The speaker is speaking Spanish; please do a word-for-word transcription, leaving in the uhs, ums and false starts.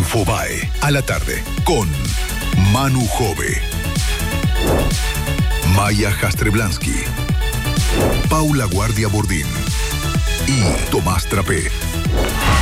Infobae, a la tarde, con Manu Jove, Maya Jastreblansky, Paula Guardia Bordín y Tomás Trapé.